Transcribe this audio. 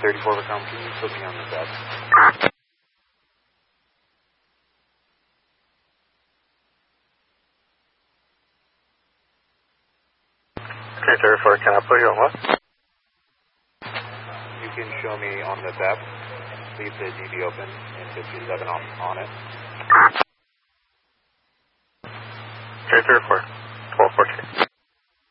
34 Macomb, can you put me on the bed? Okay, 34, can I put you on what? You can show me on the depth. Leave the DB open and 57 on it. Okay, 34.